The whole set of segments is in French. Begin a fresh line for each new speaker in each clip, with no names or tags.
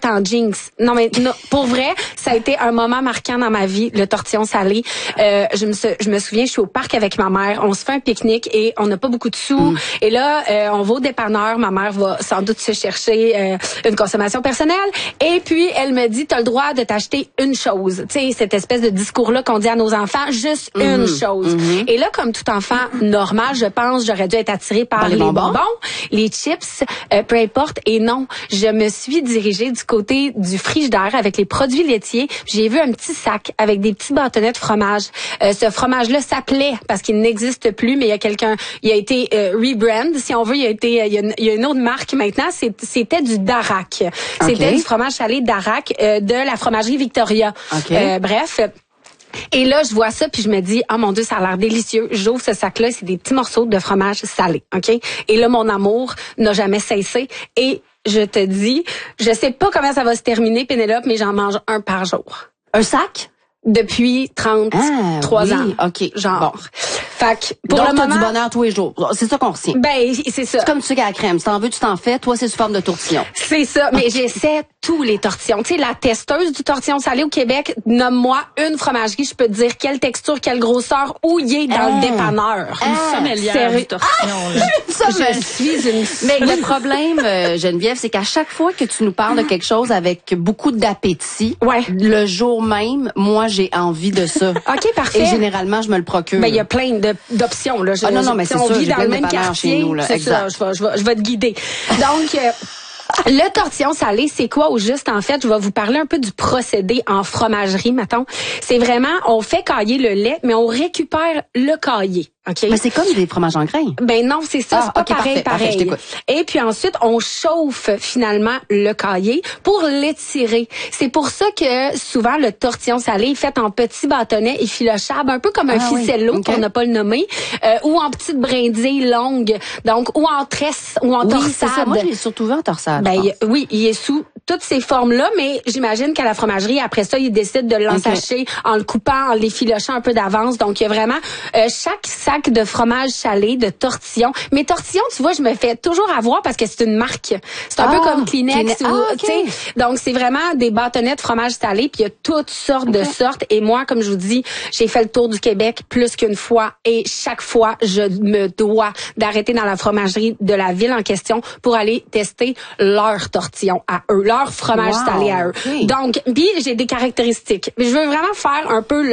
était en jeans. Non, mais pour vrai, ça a été un moment marquant dans ma vie, le tortillon salé. Je me souviens, je suis au parc avec ma mère. On se fait un pique-nique et on n'a pas beaucoup de sous. Et là, on va au dépanneur. Ma mère va sans doute se chercher une consommation personnelle. Et puis, elle me dit, t'as le droit de t'acheter une chose. Tu sais, cette espèce de discours-là qu'on dit à nos enfants, juste une chose. Et là, comme tout enfant normal, je pense, j'aurais dû être attirée par les bonbons, les chips, peu importe. Et non, je me suis dirigée du côté du frigidaire avec les produits laitiers. J'ai vu un petit sac avec des petits bâtonnets de fromage. Ce fromage-là s'appelait, parce qu'il n'existe plus, mais il a été rebrand, si on veut, il y a une autre marque maintenant. C'était du Darac. C'était du fromage salé Darac de la fromagerie Victoria. Bref. Et là, je vois ça, puis je me dis, oh mon Dieu, ça a l'air délicieux. J'ouvre ce sac-là, c'est des petits morceaux de fromage salé, OK? Et là, mon amour n'a jamais cessé. Et je te dis, je sais pas comment ça va se terminer, Pénélope, mais j'en mange un par jour.
Un sac?
Depuis 33 ans.
OK.
Genre.
Bon.
Fait que pour
donc,
le moment,
du bonheur tous les jours. C'est ça qu'on retient.
Ben, c'est ça.
C'est comme du sucre à la crème. Si t'en veux, tu t'en fais. Toi, c'est sous forme de tortillon.
C'est ça. Mais j'essaie tous les tortillons. Tu sais, la testeuse du tortillon salé au Québec, nomme-moi une fromagerie, je peux te dire quelle texture, quelle grosseur, où il est dans le dépanneur.
Une sommelière du tortillon.
Je suis une...
Mais le problème, Geneviève, c'est qu'à chaque fois que tu nous parles de quelque chose avec beaucoup d'appétit, le jour même, moi, j'ai envie de ça.
OK, parfait.
Et généralement, je me le procure.
Ben, il y a plein d'options, là.
Non, mais c'est
on
ça,
vit
j'ai
dans le
plein de
même
dépanneurs
quartier.
chez nous, là.
C'est ça, je vais te guider. Donc, le tortillon salé, c'est quoi au juste? En fait, je vais vous parler un peu du procédé en fromagerie, mettons. C'est vraiment, on fait cailler le lait, mais on récupère le caillé. Okay.
Mais c'est comme des fromages en grains.
Ben non, c'est ça, c'est pas pareil.
Parfait,
et puis ensuite, on chauffe finalement le caillé pour l'étirer. C'est pour ça que souvent le tortillon salé est fait en petits bâtonnets effilochables, un peu comme un ficello qu'on n'a pas le nommé, ou en petites brindilles longues, donc ou en tresse ou en torsade.
C'est ça. Moi, je l'ai surtout vu en torsade.
Ben oui, il est sous toutes ces formes-là, mais j'imagine qu'à la fromagerie, après ça, ils décident de l'ensacher en le coupant, en l'effilochant un peu d'avance. Donc, il y a vraiment chaque sac de fromage salé, de tortillons. Mais tortillons, tu vois, je me fais toujours avoir parce que c'est une marque. C'est un peu comme Kleenex. Tu sais. Donc, c'est vraiment des bâtonnets de fromage salé, puis il y a toutes sortes de sortes. Et moi, comme je vous dis, j'ai fait le tour du Québec plus qu'une fois. Et chaque fois, je me dois d'arrêter dans la fromagerie de la ville en question pour aller tester leurs tortillons à eux, leur fromage salé à eux. Donc, puis j'ai des caractéristiques. Mais je veux vraiment faire un peu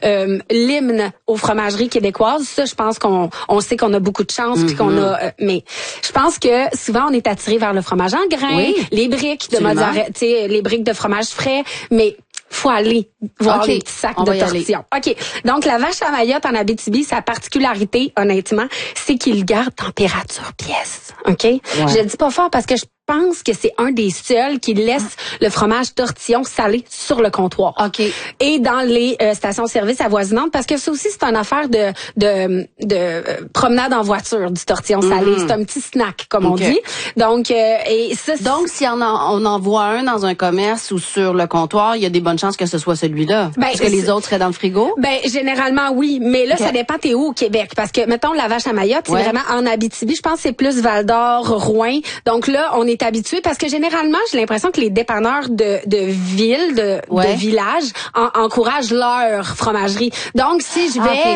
l'hymne aux fromageries québécoises. Ça, je pense qu'on sait qu'on a beaucoup de chance puis qu'on a mais je pense que souvent on est attiré vers le fromage en grains, les briques de mozzarella, tu sais, les briques de fromage frais, mais faut aller voir les petits sacs de tortillons. OK. Donc, la vache à Mayotte en Abitibi, sa particularité, honnêtement, c'est qu'il garde température pièce. OK? Je le dis pas fort parce que je pense que c'est un des seuls qui laisse le fromage tortillon salé sur le comptoir.
OK.
Et dans les stations-service avoisinantes, parce que ça aussi, c'est une affaire de promenade en voiture du tortillon salé. C'est un petit snack, comme on dit. Donc, et ça,
donc, si on en voit un dans un commerce ou sur le comptoir, il y a des bonnes chances que ce soit celui-là. Parce que les autres seraient dans le frigo?
Ben, généralement, oui. Mais là, ça dépend t'es où au Québec. Parce que, mettons, la vache à Mayotte, c'est vraiment en Abitibi. Je pense que c'est plus Val-d'Or, Rouyn. Donc là, on est habitué parce que généralement, j'ai l'impression que les dépanneurs de ville, de village, encouragent leur fromagerie. Donc, si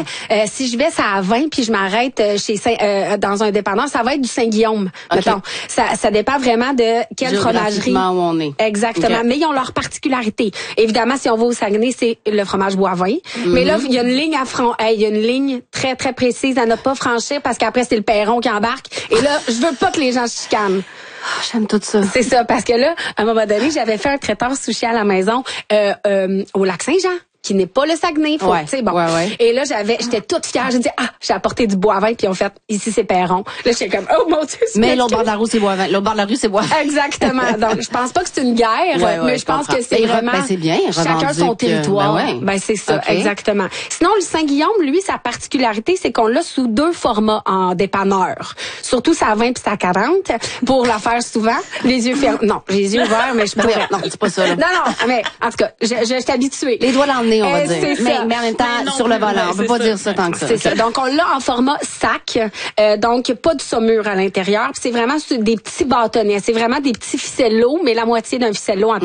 je vais ça à 20 puis je m'arrête dans un dépanneur, ça va être du Saint-Guillaume, mettons. Ça dépend vraiment de quelle fromagerie.
Où on est.
Exactement. Mais ils ont leur particularité. Évidemment, si on va au Saguenay, c'est le fromage boivin. Mais là, il y a une ligne il y a une ligne très, très précise à ne pas franchir parce qu'après, c'est le perron qui embarque. Et là, je veux pas que les gens se chicanent.
J'aime tout ça.
C'est ça, parce que là, à un moment donné, j'avais fait un traiteur sushi à la maison au Lac-Saint-Jean, qui n'est pas le Saguenay, tu sais, bon. Et là, j'étais toute fière, j'ai dit, j'ai apporté du boivin, puis on fait, ici, c'est Perron. Là, j'étais comme, oh mon Dieu,
mais l'autre bord de la rue, c'est boivin. L'autre bord de la rue, c'est boivin.
Exactement. Donc, je pense pas que c'est une guerre, mais je pense que c'est vraiment,
c'est bien,
chacun son territoire. Ben, c'est ça, exactement. Sinon, le Saint-Guillaume, lui, sa particularité, c'est qu'on l'a sous 2 formats en dépanneur. Surtout sa 20 puis sa 40, pour la faire souvent. Les yeux fermés. Non, les yeux ouverts, mais je pourrais.
Non, c'est pas ça, là.
Non, mais, en tout cas, je suis habituée.
Les doigts dans le nez, on va dire. Mais en même temps, sur le volant. On peut pas dire ça tant que ça.
C'est ça. Donc, on l'a en format sac. Donc, pas de saumure à l'intérieur. C'est vraiment des petits bâtonnets. C'est vraiment des petits ficellos, mais la moitié d'un ficello en